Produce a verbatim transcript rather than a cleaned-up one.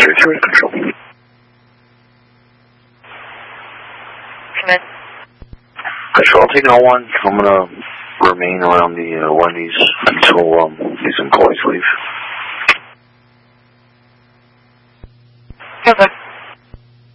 three three to control. Come in. Control, taking all one. I'm going to remain around the uh, Wendy's until um, these employees leave.